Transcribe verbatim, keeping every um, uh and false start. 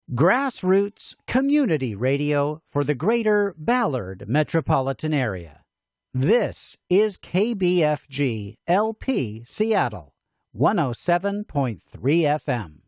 Grassroots community radio for the greater Ballard metropolitan area. This is K B F G L P Seattle, one oh seven point three F M.